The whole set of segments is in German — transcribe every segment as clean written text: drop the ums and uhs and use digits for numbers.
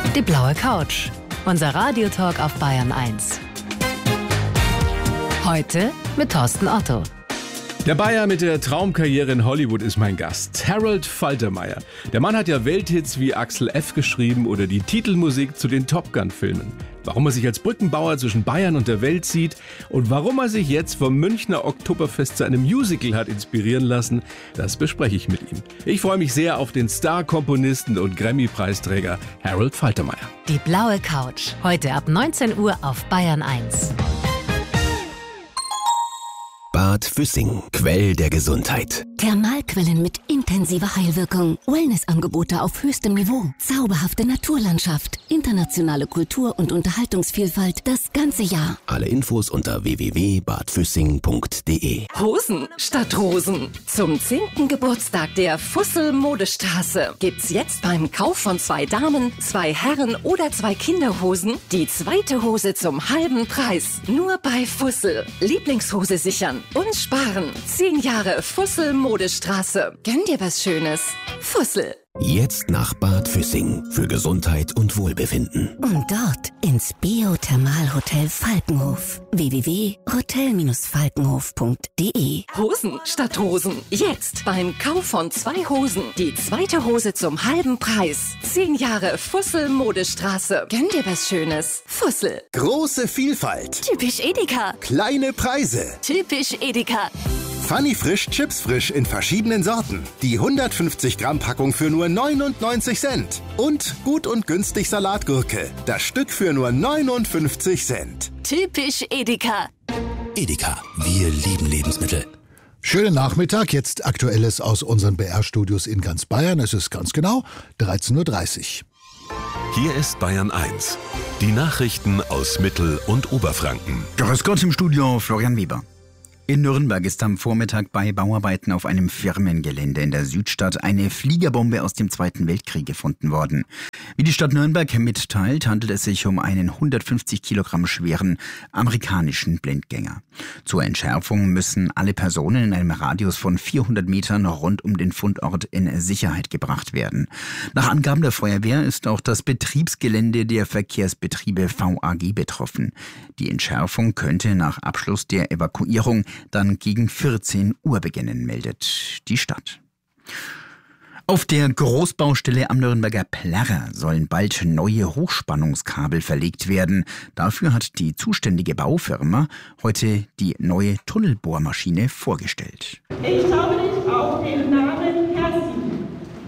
Die blaue Couch. Unser Radiotalk auf Bayern 1. Heute mit Thorsten Otto. Der Bayer mit der Traumkarriere in Hollywood ist mein Gast, Harold Faltermeyer. Der Mann hat ja Welthits wie Axel F. geschrieben oder die Titelmusik zu den Top Gun-Filmen. Warum er sich als Brückenbauer zwischen Bayern und der Welt sieht und warum er sich jetzt vom Münchner Oktoberfest zu einem Musical hat inspirieren lassen, das bespreche ich mit ihm. Ich freue mich sehr auf den Star-Komponisten und Grammy-Preisträger Harold Faltermeyer. Die blaue Couch. Heute ab 19 Uhr auf Bayern 1. Bad Füssing, Quell der Gesundheit. Thermalquellen mit intensiver Heilwirkung. Wellnessangebote auf höchstem Niveau. Zauberhafte Naturlandschaft. Internationale Kultur- und Unterhaltungsvielfalt das ganze Jahr. Alle Infos unter www.badfüssing.de. Hosen statt Rosen. Zum 10. Geburtstag der Fussel Modestraße gibt's jetzt beim Kauf von 2 Damen, 2 Herren oder 2 Kinderhosen die zweite Hose zum halben Preis. Nur bei Fussel. Lieblingshose sichern und sparen. 10 Jahre Fussel Modestraße. Gönn dir was Schönes. Fussel. Jetzt nach Bad Füssing für Gesundheit und Wohlbefinden. Und dort ins Biothermalhotel Falkenhof. www.hotel-falkenhof.de. Hosen statt Rosen. Jetzt beim Kauf von 2 Hosen die zweite Hose zum halben Preis. 10 Jahre Fussel Modestraße. Gönn dir was Schönes. Fussel. Große Vielfalt. Typisch Edeka. Kleine Preise. Typisch Edeka. Funny Frisch, Chips frisch in verschiedenen Sorten. Die 150 Gramm Packung für nur 99 Cent. Und gut und günstig Salatgurke. Das Stück für nur 59 Cent. Typisch Edeka. Edeka, wir lieben Lebensmittel. Schönen Nachmittag, jetzt Aktuelles aus unseren BR-Studios in ganz Bayern. Es ist ganz genau 13.30 Uhr. Hier ist Bayern 1. Die Nachrichten aus Mittel- und Oberfranken. Grüß Gott im Studio, Florian Weber. In Nürnberg ist am Vormittag bei Bauarbeiten auf einem Firmengelände in der Südstadt eine Fliegerbombe aus dem Zweiten Weltkrieg gefunden worden. Wie die Stadt Nürnberg mitteilt, handelt es sich um einen 150 Kilogramm schweren amerikanischen Blindgänger. Zur Entschärfung müssen alle Personen in einem Radius von 400 Metern rund um den Fundort in Sicherheit gebracht werden. Nach Angaben der Feuerwehr ist auch das Betriebsgelände der Verkehrsbetriebe VAG betroffen. Die Entschärfung könnte nach Abschluss der Evakuierung dann gegen 14 Uhr beginnen, meldet die Stadt. Auf der Großbaustelle am Nürnberger Plärrer sollen bald neue Hochspannungskabel verlegt werden. Dafür hat die zuständige Baufirma heute die neue Tunnelbohrmaschine vorgestellt. Ich habe nicht auf den Namen Kerstin.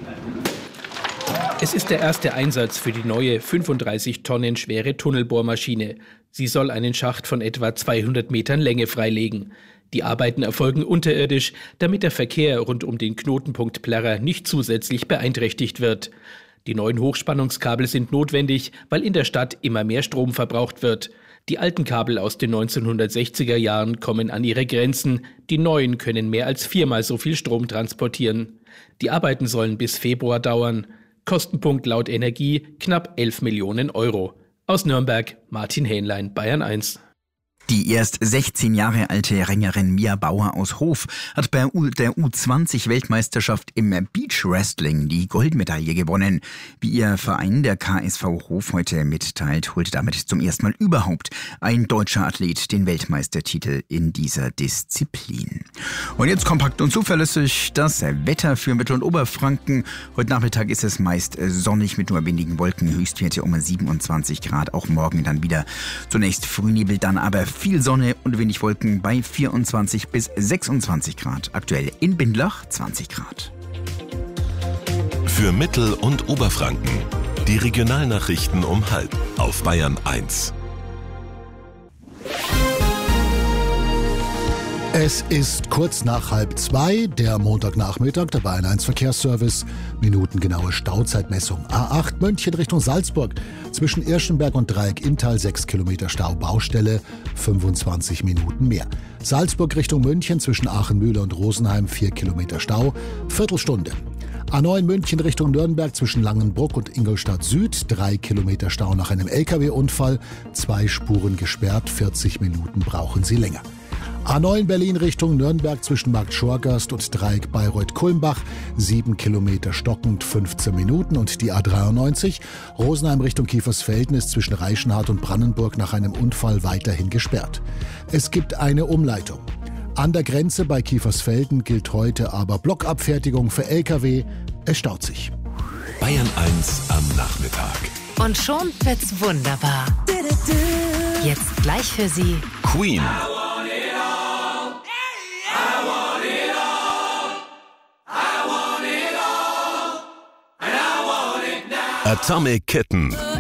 Es ist der erste Einsatz für die neue 35 Tonnen schwere Tunnelbohrmaschine. Sie soll einen Schacht von etwa 200 Metern Länge freilegen. Die Arbeiten erfolgen unterirdisch, damit der Verkehr rund um den Knotenpunkt Plärrer nicht zusätzlich beeinträchtigt wird. Die neuen Hochspannungskabel sind notwendig, weil in der Stadt immer mehr Strom verbraucht wird. Die alten Kabel aus den 1960er Jahren kommen an ihre Grenzen. Die neuen können mehr als 4-mal so viel Strom transportieren. Die Arbeiten sollen bis Februar dauern. Kostenpunkt laut Energie knapp 11 Millionen Euro. Aus Nürnberg, Martin Hähnlein, Bayern 1. Die erst 16 Jahre alte Ringerin Mia Bauer aus Hof hat bei der U20-Weltmeisterschaft im Beach Wrestling die Goldmedaille gewonnen. Wie ihr Verein, der KSV Hof, heute mitteilt, holte damit zum ersten Mal überhaupt ein deutscher Athlet den Weltmeistertitel in dieser Disziplin. Und jetzt kompakt und zuverlässig das Wetter für Mittel- und Oberfranken. Heute Nachmittag ist es meist sonnig mit nur wenigen Wolken, Höchstwerte um 27 Grad. Auch morgen dann wieder zunächst Frühnebel, dann aber viel Sonne und wenig Wolken bei 24 bis 26 Grad. Aktuell in Bindlach 20 Grad. Für Mittel- und Oberfranken. Die Regionalnachrichten um 12:30 auf Bayern 1. Es ist kurz nach 1:30, der Montagnachmittag, der Bayern 1 Verkehrsservice. Minutengenaue Stauzeitmessung. A8 München Richtung Salzburg. Zwischen Irschenberg und Dreieck-Inntal 6 Kilometer Stau, Baustelle, 25 Minuten mehr. Salzburg Richtung München zwischen Aachen-Mühle und Rosenheim 4 Kilometer Stau, Viertelstunde. A9 München Richtung Nürnberg zwischen Langenbruck und Ingolstadt Süd, 3 Kilometer Stau nach einem LKW-Unfall, 2 Spuren gesperrt, 40 Minuten brauchen Sie länger. A9 Berlin Richtung Nürnberg zwischen Markt Schorgast und Dreieck Bayreuth-Kulmbach, 7 Kilometer stockend, 15 Minuten. Und die A93 Rosenheim Richtung Kiefersfelden ist zwischen Reichenhall und Brandenburg nach einem Unfall weiterhin gesperrt. Es gibt eine Umleitung. An der Grenze bei Kiefersfelden gilt heute aber Blockabfertigung für Lkw. Es staut sich. Bayern 1 am Nachmittag. Und schon wird's wunderbar. Jetzt gleich für Sie Queen. Atomic Kitten.